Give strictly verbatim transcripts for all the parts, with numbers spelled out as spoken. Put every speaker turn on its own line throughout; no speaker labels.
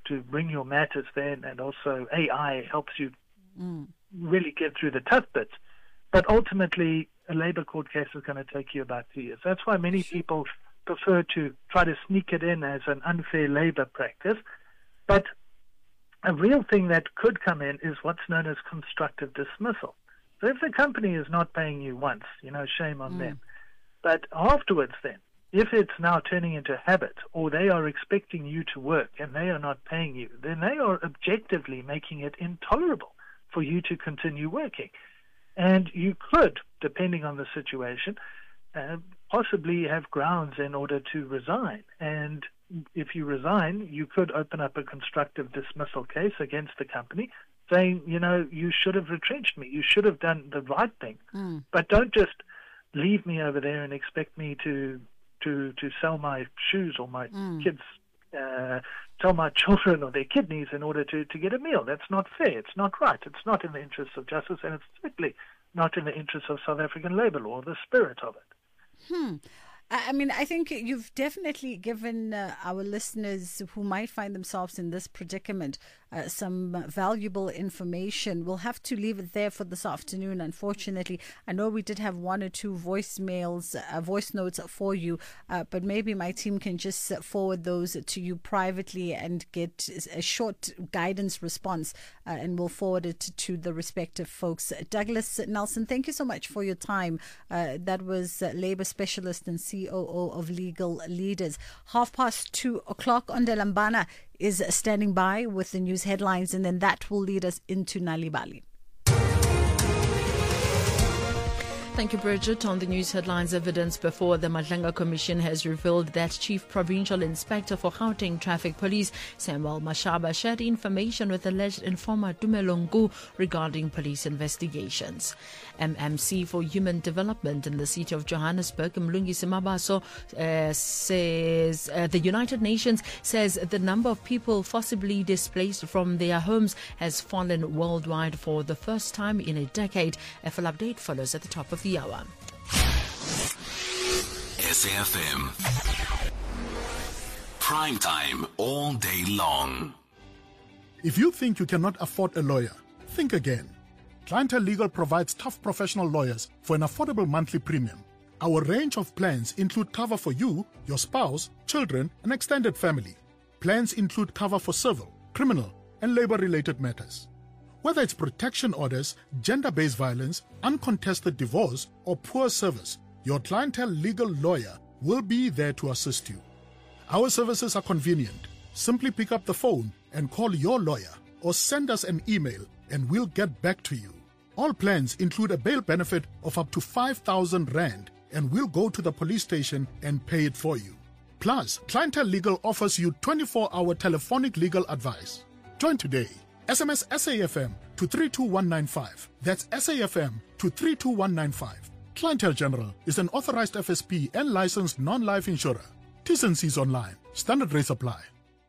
to bring your matters then, and also A I helps you
mm.
really get through the tough bits. But ultimately, a labor court case is going to take you about two years. That's why many people prefer to try to sneak it in as an unfair labor practice. But a real thing that could come in is what's known as constructive dismissal. So if the company is not paying you once, you know, shame on
mm.
them. But afterwards then, if it's now turning into habit, or they are expecting you to work and they are not paying you, then they are objectively making it intolerable for you to continue working. And you could, depending on the situation, uh, possibly have grounds in order to resign. And if you resign, you could open up a constructive dismissal case against the company, saying, you know, you should have retrenched me. You should have done the right thing.
Mm.
But don't just leave me over there and expect me to to, to sell my shoes or my
mm.
kids, uh, sell my children or their kidneys in order to, to get a meal. That's not fair. It's not right. It's not in the interests of justice, and it's certainly not in the interests of South African labor law, the spirit of it.
Hmm. I mean, I think you've definitely given uh, our listeners who might find themselves in this predicament uh, some valuable information. We'll have to leave it there for this afternoon, unfortunately. I know we did have one or two voicemails, uh, voice notes for you, uh, but maybe my team can just forward those to you privately and get a short guidance response, uh, and we'll forward it to the respective folks. Douglas Nelson, thank you so much for your time. Uh, that was uh, Labour Specialist and C O O of Legal Leaders. Half past two o'clock on Delambana is standing by with the news headlines, and then that will lead us into Nalibali.
Thank you, Bridget. On the news headlines, evidence before the Madlanga Commission has revealed that Chief Provincial Inspector for Gauteng Traffic Police, Samuel Mashaba, shared information with alleged informer Tumelongu regarding police investigations. M M C for Human Development in the city of Johannesburg, Mlungisi Mabaso, uh, says uh, the United Nations says the number of people forcibly displaced from their homes has fallen worldwide for the first time in a decade. A full update follows at the top of the hour.
S A F M Prime Time all day long.
If you think you cannot afford a lawyer, think again. Clientele Legal provides tough professional lawyers for an affordable monthly premium. Our range of plans include cover for you, your spouse, children, and extended family. Plans include cover for civil, criminal, and labor-related matters. Whether it's protection orders, gender-based violence, uncontested divorce, or poor service, your Clientele Legal lawyer will be there to assist you. Our services are convenient. Simply pick up the phone and call your lawyer, or send us an email and we'll get back to you. All plans include a bail benefit of up to five thousand rand, and we'll go to the police station and pay it for you. Plus, Clientele Legal offers you twenty-four hour telephonic legal advice. Join today. S M S S A F M to three two one nine five. That's S A F M to three two one nine five. Clientele General is an authorized F S P and licensed non-life insurer. T's and C's online. Standard rates apply.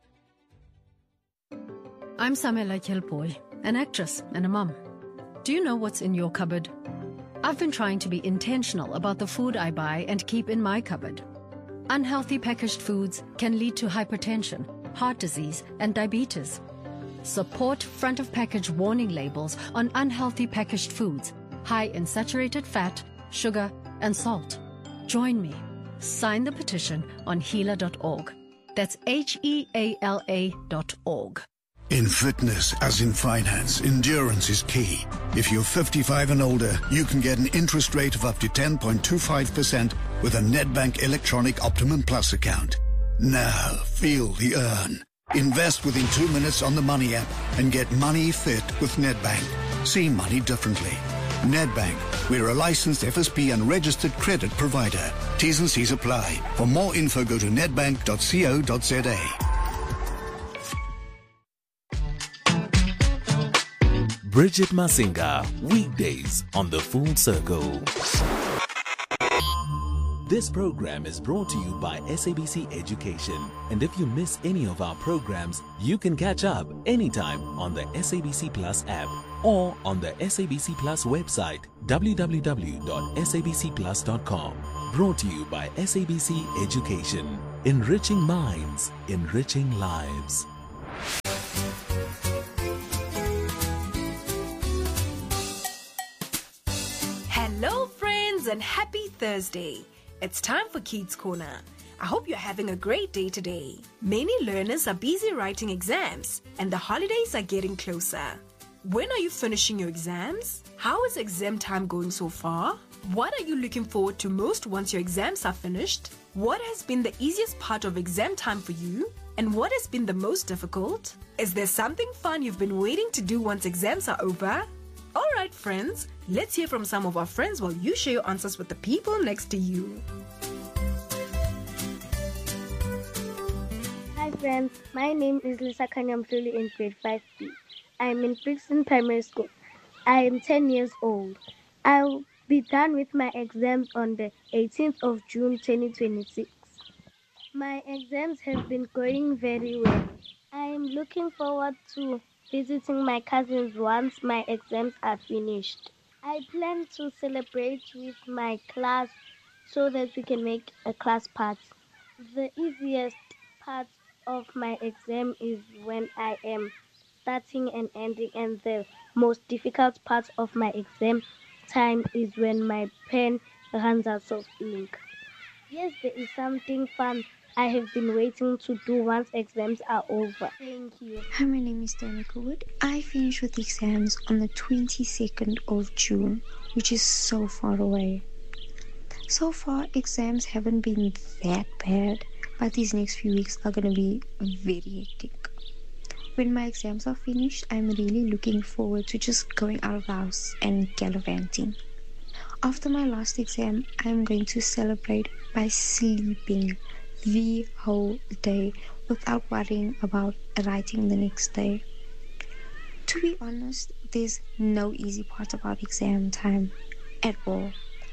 I'm Samela Kelpoy, an actress and a mum. Do you know what's in your cupboard? I've been trying to be intentional about the food I buy and keep in my cupboard. Unhealthy packaged foods can lead to hypertension, heart disease, and diabetes. Support front-of-package warning labels on unhealthy packaged foods, high in saturated fat, sugar, and salt. Join me. Sign the petition on healer dot org. That's H E A L A dot org.
In fitness, as in finance, endurance is key. If you're fifty-five and older, you can get an interest rate of up to ten point two five percent with a Nedbank Electronic Optimum Plus account. Now, feel the earn. Invest within two minutes on the Money app and get money fit with Nedbank. See money differently. Nedbank, we're a licensed F S P and registered credit provider. T's and C's apply. For more info, go to nedbank dot co dot za.
Bridget Masinga, weekdays on The Full Circle. This program is brought to you by S A B C Education. And if you miss any of our programs, you can catch up anytime on the S A B C Plus app or on the S A B C Plus website, w w w dot s a b c plus dot com. Brought to you by S A B C Education. Enriching minds, enriching lives.
Greetings and happy Thursday. It's time for Kids Corner. I hope you're having a great day today. Many learners are busy writing exams and the holidays are getting closer. When are you finishing your exams? How is exam time going so far? What are you looking forward to most once your exams are finished? What has been the easiest part of exam time for you? And what has been the most difficult? Is there something fun you've been waiting to do once exams are over? Alright friends, let's hear from some of our friends while you share your answers with the people next to you.
Hi friends, my name is Lisa Kanyamfuli in grade five B. I am in Brixton Primary School. I am ten years old. I'll be done with my exams on the eighteenth of June twenty twenty-six. My exams have been going very well. I am looking forward to visiting my cousins once my exams are finished. I plan to celebrate with my class so that we can make a class party. The easiest part of my exam is when I am starting and ending, and the most difficult part of my exam time is when my pen runs out of ink. Yes, there is something fun I have been waiting to do once exams are over. Thank you.
Hi, my name is Danica Wood. I finished with exams on the twenty-second of June, which is so far away. So far, exams haven't been that bad, but these next few weeks are going to be very hectic. When my exams are finished, I'm really looking forward to just going out of the house and gallivanting. After my last exam, I'm going to celebrate by sleeping the whole day without worrying about writing the next day. To be honest, there's no easy part about exam time at all.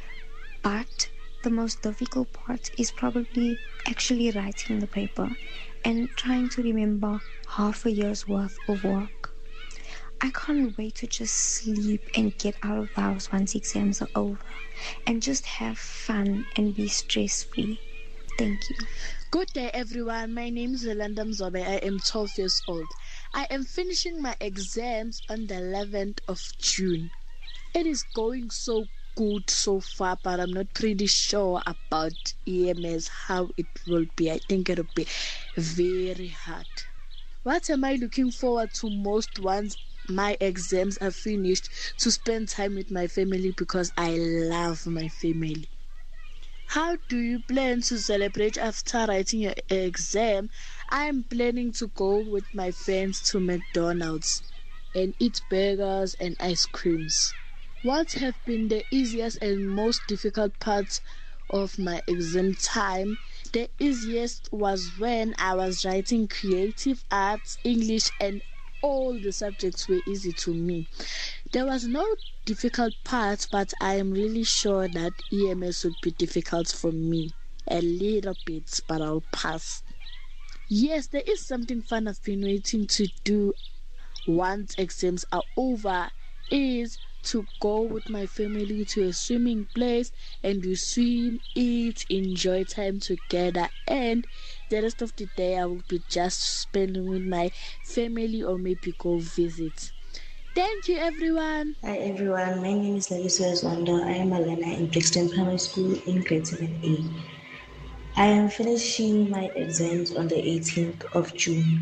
But the most difficult part is probably actually writing the paper and trying to remember half a year's worth of work. I can't wait to just sleep and get out of the house once exams are over and just have fun and be stress-free. Thank you.
Good day, everyone. My name is Yolanda Mzobe. I am twelve years old. I am finishing my exams on the eleventh of June. It is going so good so far, but I'm not pretty sure about E M S, how it will be. I think it'll be very hard. What am I looking forward to most once my exams are finished? To spend time with my family, because I love my family. How do you plan to celebrate after writing your exam? I'm planning to go with my friends to McDonald's and eat burgers and ice creams. What have been the easiest and most difficult parts of my exam time? The easiest was when I was writing creative arts, English, and all the subjects were easy to me. There was no difficult part, but I am really sure that E M S would be difficult for me. A little bit, but I'll pass. Yes, there is something fun I've been waiting to do once exams are over, is to go with my family to a swimming place and we swim, eat, enjoy time together, and the rest of the day I will be just spending with my family or maybe go visit. Thank you, everyone.
Hi, everyone. My name is Larissa Zondo. I am a learner in Brixton Primary School in grade seven A. I am finishing my exams on the eighteenth of June.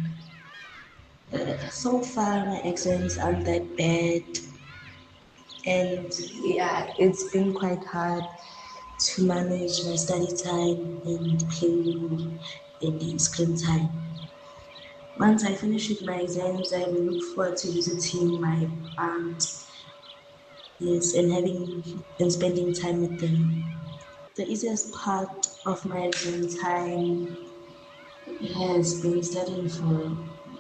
Uh, so far, my exams aren't that bad. And yeah, it's been quite hard to manage my study time and playing and the screen time. Once I finish with my exams, I will look forward to visiting my aunt, yes, and having and spending time with them. The easiest part of my exam time has been studying for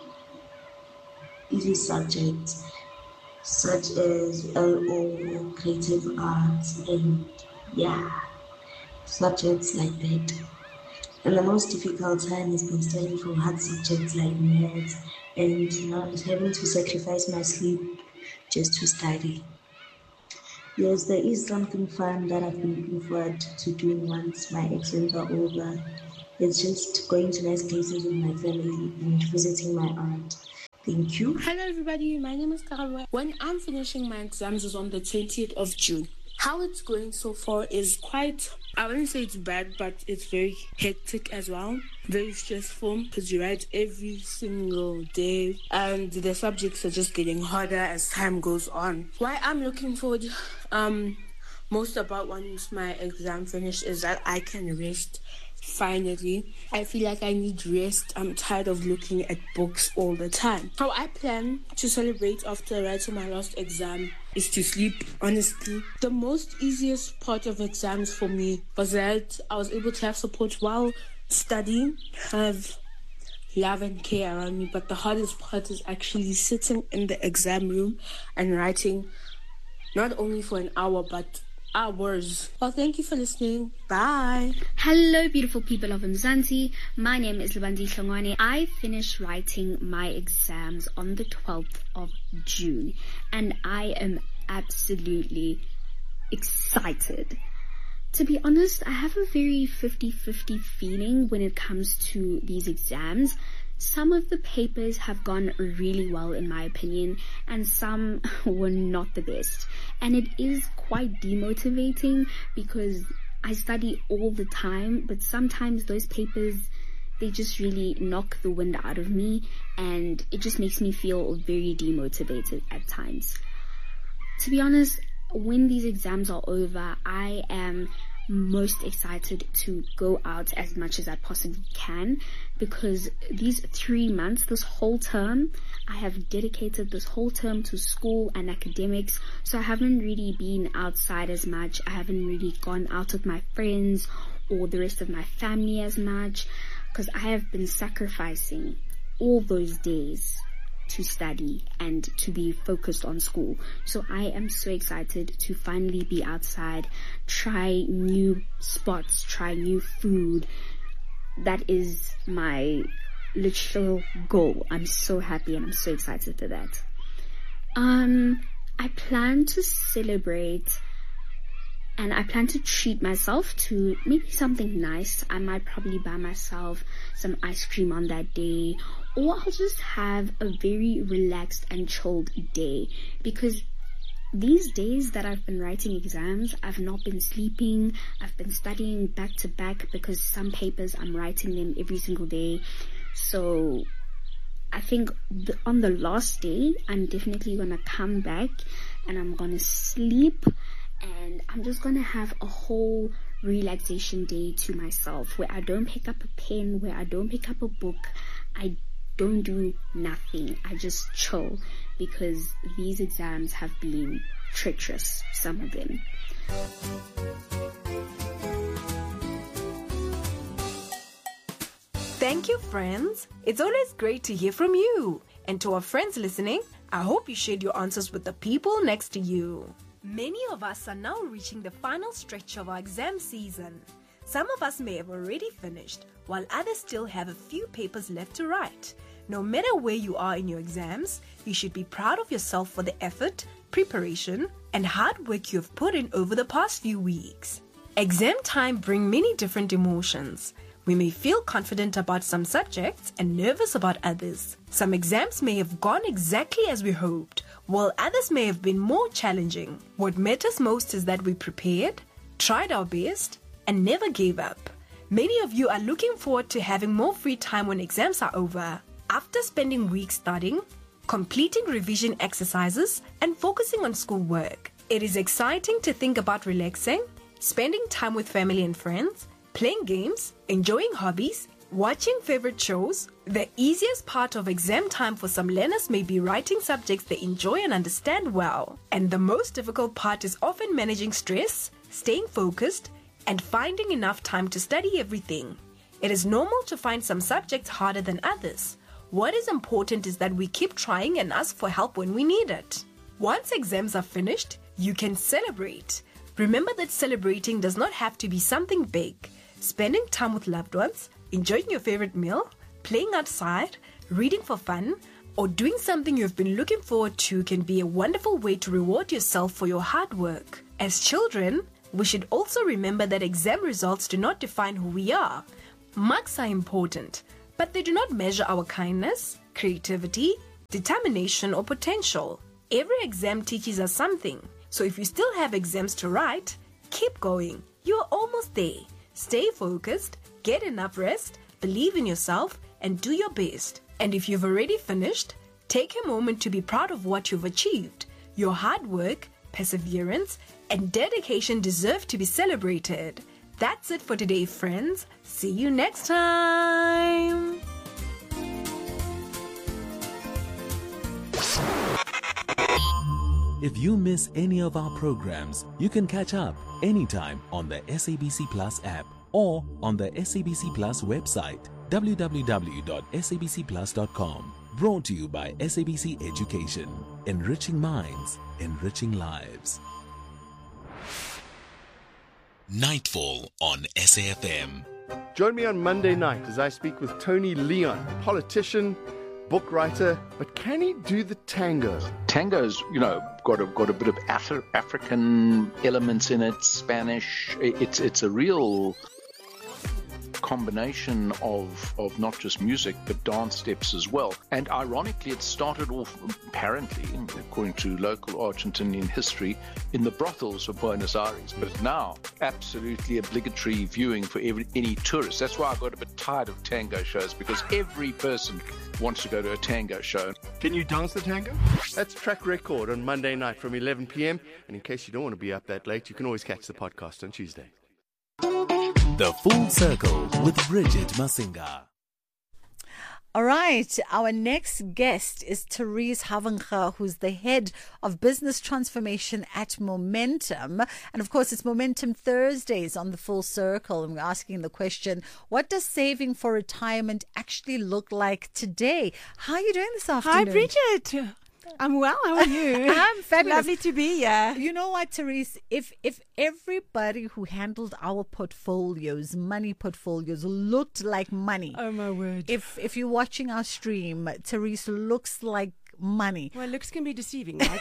easy subjects such as L O, creative arts, and yeah, subjects like that. And the most difficult time has been studying for hard subjects like maths and not having to sacrifice my sleep just to study. Yes, there is something fun that I've been looking forward to doing once my exams are over. It's just going to nice places with my family and visiting my aunt. Thank you.
Hello everybody, my name is Karabwe. When I'm finishing my exams is on the twentieth of June. How it's going so far is quite, I wouldn't say it's bad, but it's very hectic as well. Very stressful because you write every single day and the subjects are just getting harder as time goes on. Why I'm looking forward um, most about once my exam finished is that I can rest. Finally, I feel like I need rest. I'm tired of looking at books all the time. How I plan to celebrate after writing my last exam is to sleep, honestly. The most easiest part of exams for me was that I was able to have support while studying, have love and care around me. But the hardest part is actually sitting in the exam room and writing, not only for an hour, but hours. Well, thank you for listening. Bye.
Hello, beautiful people of Mzansi. My name is Lubandi Hlongwane. I finished writing my exams on the twelfth of June, and I am absolutely excited. To be honest, I have a very fifty-fifty feeling when it comes to these exams. Some of the papers have gone really well in my opinion, and some were not the best. And it is quite demotivating because I study all the time, but sometimes those papers, they just really knock the wind out of me, and it just makes me feel very demotivated at times. To be honest, when these exams are over, I am most excited to go out as much as I possibly can, because these three months, this whole term, I have dedicated this whole term to school and academics, so I haven't really been outside as much. I haven't really gone out with my friends or the rest of my family as much, because I have been sacrificing all those days to study and to be focused on school. So I am so excited to finally be outside, try new spots, try new food. That is my literal goal. I'm so happy and I'm so excited for that. Um, I plan to celebrate and I plan to treat myself to maybe something nice. I might probably buy myself some ice cream on that day, or I'll just have a very relaxed and chilled day, because these days that I've been writing exams, I've not been sleeping. I've been studying back to back because some papers I'm writing them every single day. So I think the, on the last day, I'm definitely going to come back and I'm going to sleep, and I'm just going to have a whole relaxation day to myself where I don't pick up a pen, where I don't pick up a book. I don't do nothing. I just chill, because these exams have been treacherous, some of them.
Thank you, friends. It's always great to hear from you. And to our friends listening, I hope you shared your answers with the people next to you. Many of us are now reaching the final stretch of our exam season. Some of us may have already finished, while others still have a few papers left to write. No matter where you are in your exams, you should be proud of yourself for the effort, preparation, and hard work you have put in over the past few weeks. Exam time brings many different emotions. We may feel confident about some subjects and nervous about others. Some exams may have gone exactly as we hoped, while others may have been more challenging. What matters most is that we prepared, tried our best, and never gave up. Many of you are looking forward to having more free time when exams are over. After spending weeks studying, completing revision exercises, and focusing on schoolwork, it is exciting to think about relaxing, spending time with family and friends, playing games, enjoying hobbies, watching favorite shows. The easiest part of exam time for some learners may be writing subjects they enjoy and understand well. And the most difficult part is often managing stress, staying focused, and finding enough time to study everything. It is normal to find some subjects harder than others. What is important is that we keep trying and ask for help when we need it. Once exams are finished, you can celebrate. Remember that celebrating does not have to be something big. Spending time with loved ones, enjoying your favorite meal, playing outside, reading for fun, or doing something you've been looking forward to can be a wonderful way to reward yourself for your hard work. As children, we should also remember that exam results do not define who we are. Marks are important, but they do not measure our kindness, creativity, determination, or potential. Every exam teaches us something. So if you still have exams to write, keep going. You're almost there. Stay focused, get enough rest, believe in yourself, and do your best. And if you've already finished, take a moment to be proud of what you've achieved. Your hard work, perseverance, and dedication deserve to be celebrated. That's it for today, friends. See you next time.
If you miss any of our programs, you can catch up anytime on the S A B C Plus app or on the S A B C Plus website, w w w dot s a b c plus dot com. Brought to you by S A B C Education. Enriching minds, enriching lives.
Nightfall on S A F M.
Join me on Monday night as I speak with Tony Leon, politician, book writer, but can he do the tango?
Tango's, you know, got a got a bit of Af- African elements in it, Spanish. It's it's a real combination of of not just music but dance steps as well. And ironically, it started off, apparently, according to local Argentinian history, in the brothels of Buenos Aires, but now absolutely obligatory viewing for every, any tourist. That's why I got a bit tired of tango shows, because every person wants to go to a tango show.
Can you dance the tango? That's Track Record on Monday night from eleven p.m. And in case you don't want to be up that late, you can always catch the podcast on Tuesday.
The Full Circle with Bridget Masinga.
All right, our next guest is Therese Havenga, who's the head of business transformation at Momentum. And of course, it's Momentum Thursdays on the Full Circle. And we're asking the question, what does saving for retirement actually look like today? How are you doing this afternoon?
Hi, Bridget. I'm well. How are you?
I'm fabulous.
Lovely to be here.
You know what, Therese? If if everybody who handled our portfolios, money portfolios, looked like money.
Oh my word!
If if you're watching our stream, Therese looks like money.
Well, looks can be deceiving, right?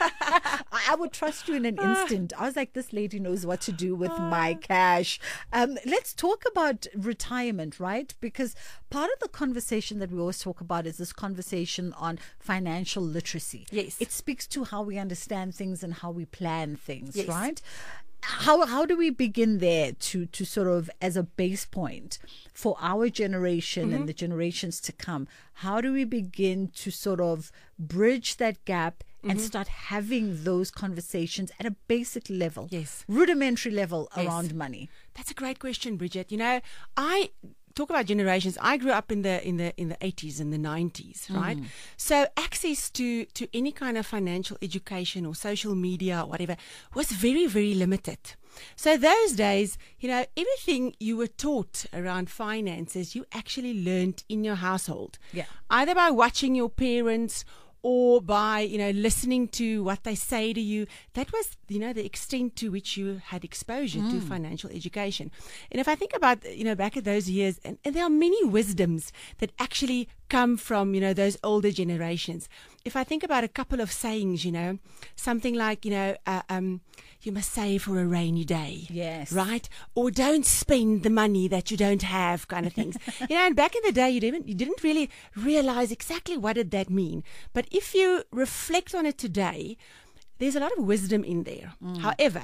I would trust you in an instant. I was like, this lady knows what to do with my cash. Um, let's talk about retirement, right? Because part of the conversation that we always talk about is this conversation on financial literacy.
Yes.
It speaks to how we understand things and how we plan things,
yes.
right? How how do we begin there to, to sort of, as a base point for our generation mm-hmm. and the generations to come? How do we begin to sort of bridge that gap mm-hmm. and start having those conversations at a basic level,
yes,
rudimentary level
yes.
around money?
That's a great question, Bridget. You know, I talk about generations. I grew up in the in the in the eighties and the nineties, right? Mm. So access to to any kind of financial education or social media or whatever was very, very limited. So those days, you know, everything you were taught around finances, you actually learned in your household.
Yeah.
Either by watching your parents or by, you know, listening to what they say to you. That was, you know, the extent to which you had exposure mm. to financial education. And if I think about, you know, back at those years, and, and there are many wisdoms that actually come from, you know, those older generations. If I think about a couple of sayings, you know, something like, you know, uh, um, you must save for a rainy day.
Yes.
Right? Or don't spend the money that you don't have, kind of things. You know, and back in the day, you didn't, you didn't really realize exactly what did that mean. But if you reflect on it today, there's a lot of wisdom in there. Mm. However,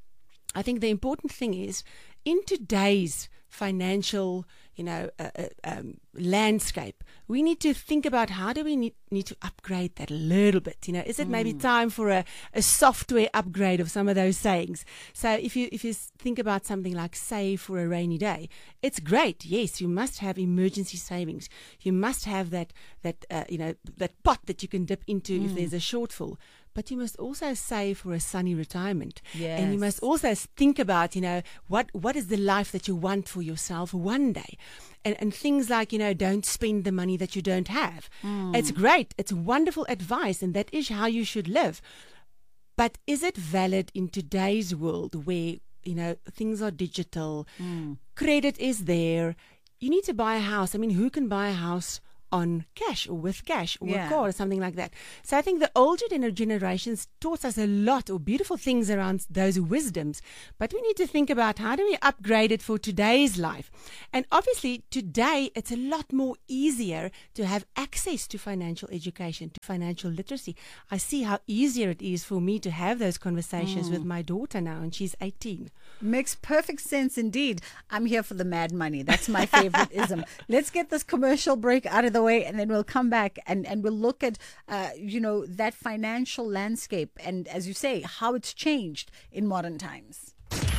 I think the important thing is, in today's financial, you know, uh, uh, um, landscape, we need to think about how do we need, need to upgrade that a little bit. You know, is it mm. maybe time for a, a software upgrade of some of those sayings? So if you if you think about something like save for a rainy day, it's great. Yes, you must have emergency savings. You must have that that uh, you know that pot that you can dip into mm. if there's a shortfall. But you must also save for a sunny retirement.
Yes.
And you must also think about, you know, what, what is the life that you want for yourself one day? And, and things like, you know, don't spend the money that you don't have. Mm. It's great. It's wonderful advice, and that is how you should live. But is it valid in today's world where, you know, things are digital, mm. credit is there, you need to buy a house. I mean, who can buy a house on cash or with cash or
Yeah.
a card or something like that. So I think the older gener- generations taught us a lot or beautiful things around those wisdoms. But we need to think about how do we upgrade it for today's life. And obviously today it's a lot more easier to have access to financial education, to financial literacy. I see how easier it is for me to have those conversations
Mm.
with my daughter now, and she's eighteen.
Makes perfect sense indeed. I'm here for the mad money. That's my favorite ism. Let's get this commercial break out of the way, and then we'll come back and, and we'll look at, uh, you know, that financial landscape and, as you say, how it's changed in modern times.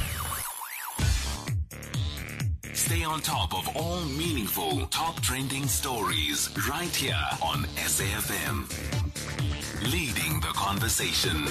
Stay on top of all meaningful, top trending stories right here on S A F M. Leading the conversation.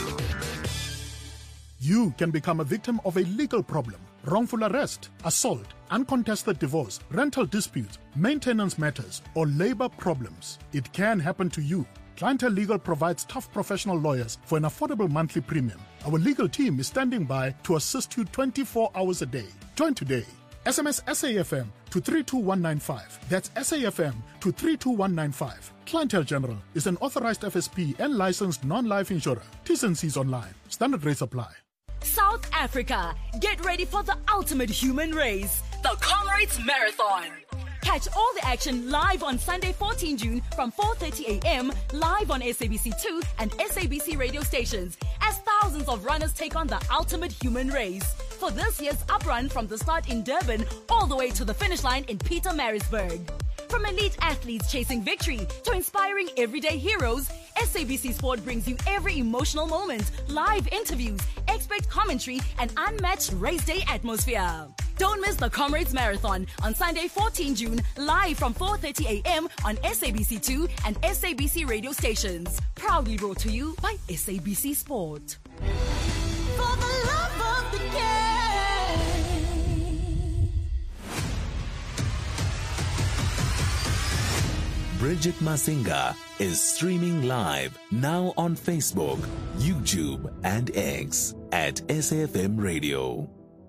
You can become a victim of a legal problem, wrongful arrest, assault, uncontested divorce, rental disputes, maintenance matters, or labor problems. It can happen to you. Clientele Legal provides tough professional lawyers for an affordable monthly premium. Our legal team is standing by to assist you twenty-four hours a day. Join today. S M S S A F M to three two one nine five. That's S A F M to three two one nine five. Clientele General is an authorized F S P and licensed non-life insurer. T's and C's online. Standard rates apply.
South Africa, get ready for the ultimate human race, the Comrades Marathon. Catch all the action live on Sunday, fourteenth June from four thirty a.m. live on S A B C two and S A B C radio stations as thousands of runners take on the ultimate human race. For this year's uprun from the start in Durban all the way to the finish line in Pietermaritzburg. From elite athletes chasing victory to inspiring everyday heroes, S A B C Sport brings you every emotional moment, live interviews, expert commentary, and unmatched race day atmosphere. Don't miss the Comrades Marathon on Sunday, fourteenth June, live from four thirty a.m. on S A B C two and S A B C radio stations. Proudly brought to you by S A B C Sport.
For the love of the game.
Bridget Masinga is streaming live now on Facebook, YouTube, and X at S A F M Radio.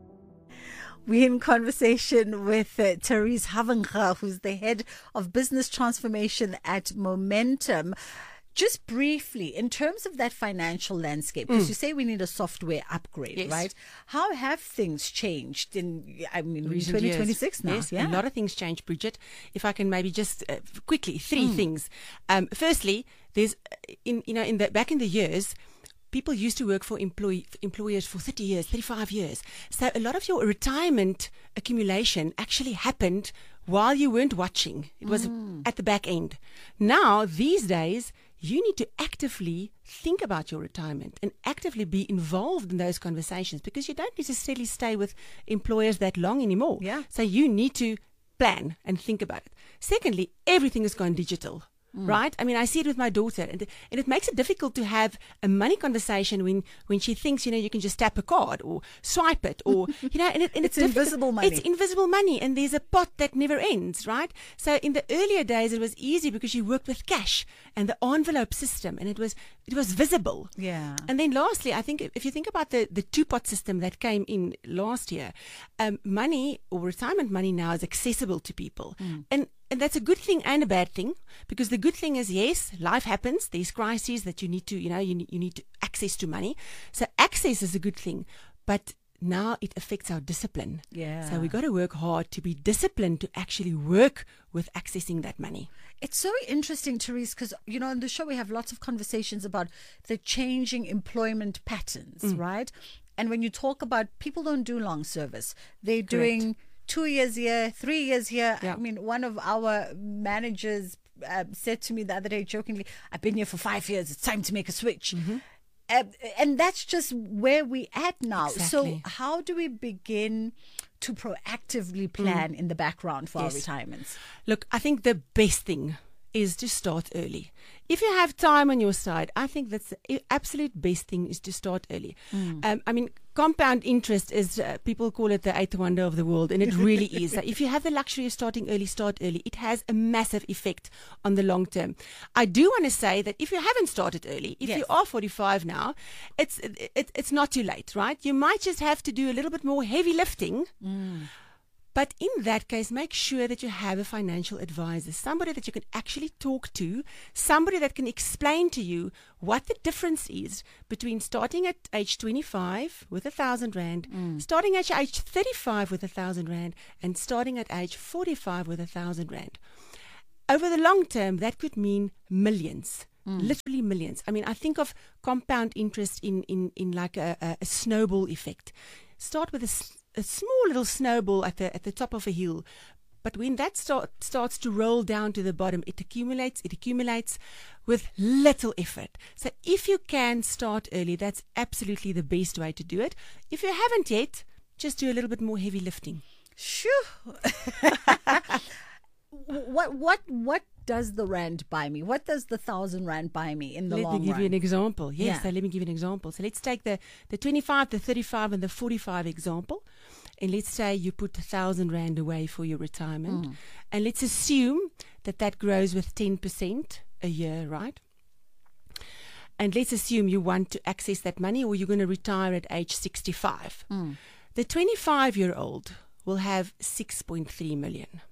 We're in conversation with uh, Therese Havenga, who's the head of business transformation at Momentum. Just briefly, in terms of that financial landscape, because
Mm.
you say we need a software upgrade,
Yes.
right? How have things changed in, I mean,
Recent
twenty twenty-six
years.
now?
Yes,
yeah.
a lot of things changed, Bridget. If I can maybe just uh, quickly, three
Mm.
things. Um, firstly, there's uh, in you know in the back in the years, people used to work for employee, employers for thirty years, thirty-five years. So a lot of your retirement accumulation actually happened while you weren't watching. It was
Mm.
at the back end. Now, these days, you need to actively think about your retirement and actively be involved in those conversations because you don't necessarily stay with employers that long anymore.
Yeah.
So you need to plan and think about it. Secondly, everything has gone digital.
Mm.
Right? I mean, I see it with my daughter, and, and it makes it difficult to have a money conversation when, when she thinks, you know, you can just tap a card or swipe it, or, you know, and, it, and
It's
it's, difficult.
invisible money.
It's invisible money, and there's a pot that never ends, right? So in the earlier days, it was easy because you worked with cash and the envelope system, and it was it was visible.
Yeah.
And then lastly, I think if if you think about the, the two-pot system that came in last year, um, money or retirement money now is accessible to people.
Mm.
And And that's a good thing and a bad thing, because the good thing is, yes, life happens. There's crises that you need to, you know, you need, you need to access to money. So access is a good thing, but now it affects our discipline.
Yeah.
So we got to work hard to be disciplined to actually work with accessing that money.
It's so interesting, Therese, because, you know, on the show we have lots of conversations about the changing employment patterns,
Mm.
right? And when you talk about people don't do long service, they're
Correct.
doing two years here, three years here.
Yeah.
I mean, one of our managers uh, said to me the other day jokingly, I've been here for five years. It's time to make a switch.
Mm-hmm.
Uh, and that's just where we at now.
Exactly.
So how do we begin to proactively plan
Mm.
in the background for
Yes.
our retirements?
Look, I think the best thing is to start early. If you have time on your side, I think that's the absolute best thing is to start early.
Mm.
Um, I mean, compound interest is, uh, people call it the eighth wonder of the world, and it really is. So if you have the luxury of starting early, start early. It has a massive effect on the long term. I do want to say that if you haven't started early, if
Yes.
you are forty-five now, it's it, it's not too late, right? You might just have to do a little bit more heavy lifting.
Mm.
But in that case, make sure that you have a financial advisor, somebody that you can actually talk to, somebody that can explain to you what the difference is between starting at age twenty-five with a thousand rand, mm. starting at age thirty-five with a thousand rand, and starting at age forty-five with a thousand rand. Over the long term, that could mean millions. Mm. Literally millions. I mean, I think of compound interest in, in, in like a, a, a snowball effect. Start with a, a small little snowball at the at the top of a hill, but when that start, starts to roll down to the bottom, it accumulates, it accumulates with little effort. So if you can start early, that's absolutely the best way to do it. If you haven't yet, just do a little bit more heavy lifting.
Sure. What what what does the rand buy me? What does the thousand rand buy me in the
let
long run?
Let me give you an example. Yes,
yeah.
so let me give you an example. So let's take the, the twenty-five, the thirty-five, and the forty-five example. And let's say you put a thousand rand away for your retirement. Mm. And let's assume that that grows with ten percent a year, right? And let's assume you want to access that money, or you're going to retire at age sixty-five. Mm. The twenty-five-year-old will have six point three million.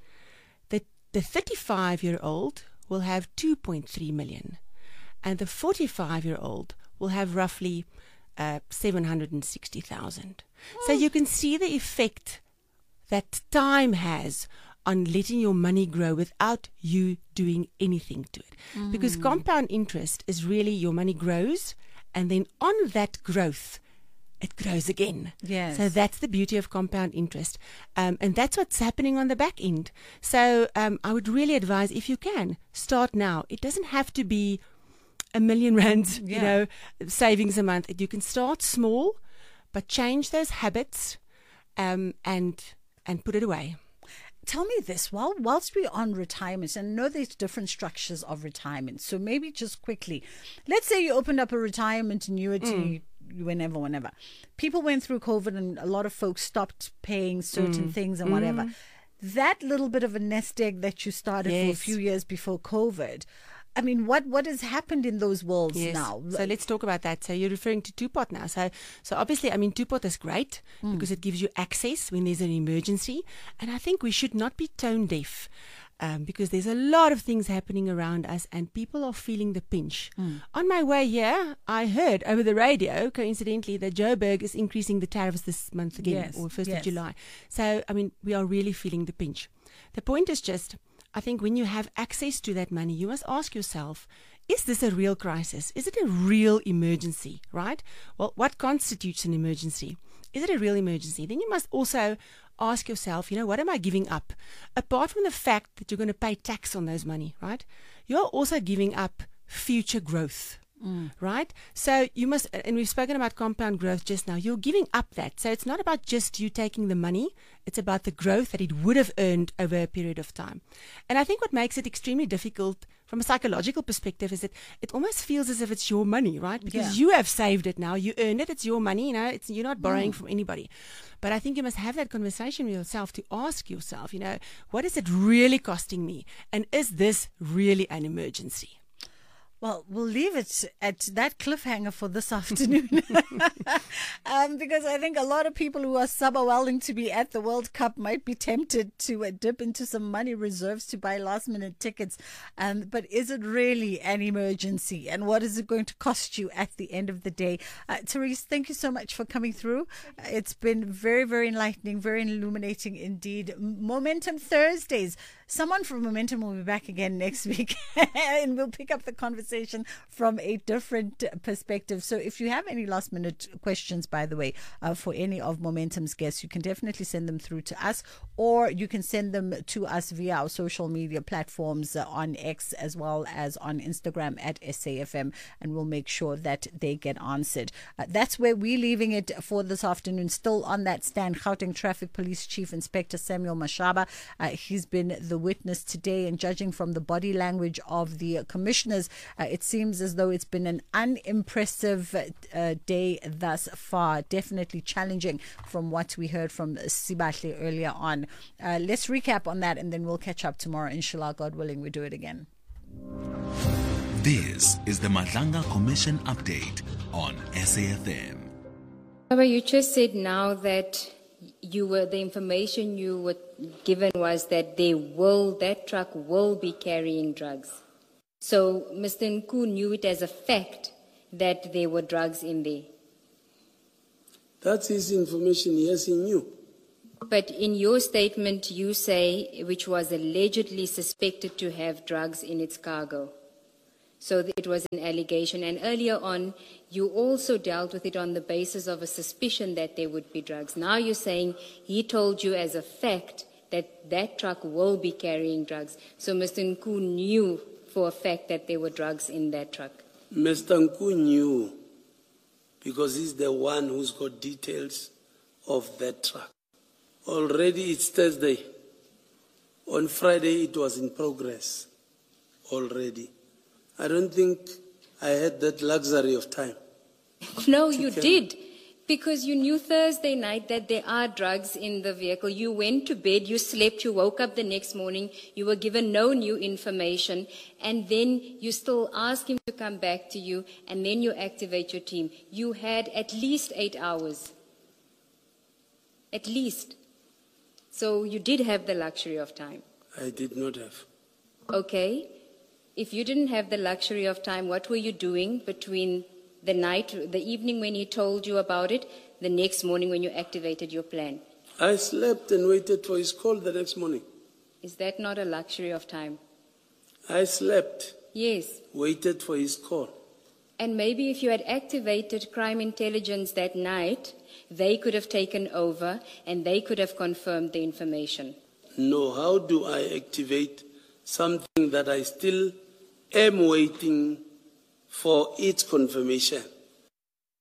The thirty-five-year-old will have two point three million, and the forty-five-year-old will have roughly uh, seven hundred sixty thousand. Mm. So you can see the effect that time has on letting your money grow without you doing anything to it. Mm. Because compound interest is really your money grows, and then on that growth, it grows again.
Yes.
So that's the beauty of compound interest. Um, and that's what's happening on the back end. So um, I would really advise, if you can, start now. It doesn't have to be a million rands, yeah. you know, savings a month. You can start small, but change those habits um, and and put it away.
Tell me this, while whilst we're on retirement, and I know there's different structures of retirement, so maybe just quickly, let's say you opened up a retirement annuity mm. whenever, whenever. People went through COVID and a lot of folks stopped paying certain mm. things and whatever.
Mm.
That little bit of a nest egg that you started yes. for a few years before COVID, I mean, what, what has happened in those worlds
yes.
now?
So let's talk about that. So you're referring to Two-Pot now. So so obviously, I mean, Two-Pot is great mm. because it gives you access when there's an emergency. And I think we should not be tone deaf um, because there's a lot of things happening around us and people are feeling the pinch. Mm. On my way here, I heard over the radio, coincidentally, that Joburg is increasing the tariffs this month again,
yes.
or first
yes.
of July. So, I mean, we are really feeling the pinch. The point is just, I think when you have access to that money, you must ask yourself, is this a real crisis? Is it a real emergency, right? Well, what constitutes an emergency? Is it a real emergency? Then you must also ask yourself, you know, what am I giving up? Apart from the fact that you're going to pay tax on those money, right? You're also giving up future growth. Mm. Right? So you must, and we've spoken about compound growth just now, you're giving up that. So it's not about just you taking the money, it's about the growth that it would have earned over a period of time. And I think what makes it extremely difficult from a psychological perspective is that it almost feels as if it's your money, right? Because
yeah.
you have saved it now, you earned it, it's your money, you know, it's, you're not borrowing mm. from anybody. But I think you must have that conversation with yourself to ask yourself, you know, what is it really costing me? And is this really an emergency?
Well, we'll leave it at that cliffhanger for this afternoon um, because I think a lot of people who are sub-willing to be at the World Cup might be tempted to uh, dip into some money reserves to buy last-minute tickets. Um, but is it really an emergency? And what is it going to cost you at the end of the day? Uh, Therese, thank you so much for coming through. Uh, it's been very, very enlightening, very illuminating indeed. Momentum Thursdays. Someone from Momentum will be back again next week and we'll pick up the conversation from a different perspective. So if you have any last minute questions, by the way, uh, for any of Momentum's guests, you can definitely send them through to us, or you can send them to us via our social media platforms uh, on X as well as on Instagram at S A F M, and we'll make sure that they get answered. Uh, that's where we're leaving it for this afternoon. Still on that stand, Gauteng Traffic Police Chief Inspector Samuel Mashaba. Uh, he's been the witness today, and judging from the body language of the uh, commissioners, uh, it seems as though it's been an unimpressive uh, day thus far. Definitely challenging from what we heard from Sibahle earlier on. Uh, let's recap on that and then we'll catch up tomorrow. Inshallah, God willing, we do it again.
This is the Madlanga Commission update on S A F M.
Baba, you just said now that you were the information you were given was that they will that truck will be carrying drugs. So Mister Nku knew it as a fact that there were drugs in there.
That's his information. Yes, he knew.
But in your statement, you say, which was allegedly suspected to have drugs in its cargo. So it was an allegation. And earlier on, you also dealt with it on the basis of a suspicion that there would be drugs. Now you're saying he told you as a fact that that truck will be carrying drugs. So Mister Nku knew for a fact that there were drugs in that truck.
Mister Nku knew because he's the one who's got details of that truck. Already it's Thursday. On Friday it was in progress already. I don't think I had that luxury of time.
No, you did. Because you knew Thursday night that there are drugs in the vehicle. You went to bed, you slept, you woke up the next morning, you were given no new information, and then you still ask him to come back to you, and then you activate your team. You had at least eight hours. At least. So you did have the luxury of time.
I did not have.
Okay. If you didn't have the luxury of time, what were you doing between the night, the evening when he told you about it, the next morning when you activated your plan?
I slept and waited for his call the next morning.
Is that not a luxury of time?
I slept.
Yes.
Waited for his call.
And maybe if you had activated crime intelligence that night, they could have taken over and they could have confirmed the information.
No, how do I activate something that I still am waiting for its confirmation?